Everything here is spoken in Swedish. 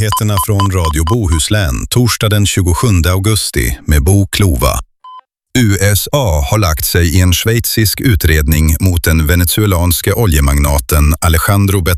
Nyheterna från Radio Bohuslän, torsdag den 27 augusti med Bo Klova. USA har lagt sig i en schweizisk utredning mot den venezuelanske oljemagnaten Alejandro